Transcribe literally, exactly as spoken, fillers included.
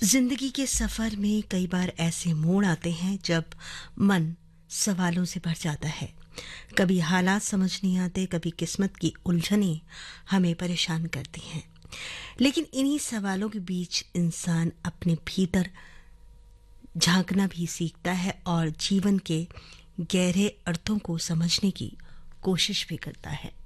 जिंदगी के सफर में कई बार ऐसे मोड़ आते हैं जब मन सवालों से भर जाता है। कभी हालात समझ नहीं आते, कभी किस्मत की उलझनें हमें परेशान करती हैं। लेकिन इन्हीं सवालों के बीच इंसान अपने भीतर झांकना भी सीखता है और जीवन के गहरे अर्थों को समझने की कोशिश भी करता है।